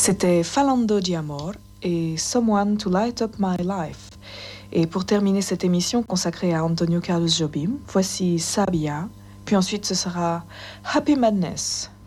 C'était Falando di Amor et Someone to Light Up My Life. Et pour terminer cette émission consacrée à Antonio Carlos Jobim, voici Sabia, puis ensuite ce sera Happy Madness.